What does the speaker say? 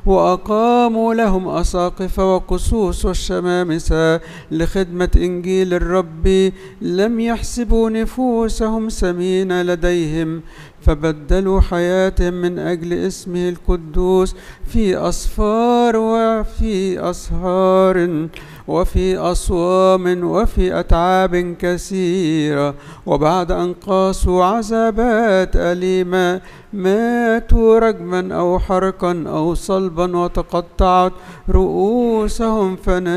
وأقاموا لهم أساقفة وقسوس والشمامسة لخدمة إنجيل الرب، لم يحسبوا نفوسهم ثمينة لديهم، فبدلوا حياتهم من أجل اسمه القدوس في أسفار وفي أسهار وفي أصوام وفي أتعاب كثيرة، وبعد أن قاسوا عذابات أليمة ماتوا رجما أو حرقا أو صلبا، وتقطعت رؤوسهم